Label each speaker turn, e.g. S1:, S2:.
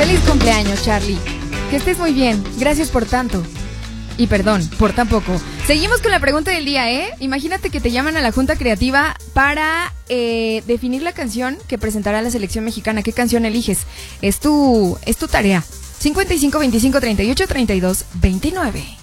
S1: Feliz cumpleaños, Charlie. Que estés muy bien. Gracias por tanto. Y perdón, por tan poco. Seguimos con la pregunta del día, ¿eh? Imagínate que te llaman a la Junta Creativa para definir la canción que presentará la selección mexicana. ¿Qué canción eliges? Es tu tarea. 55 25 38 32 29.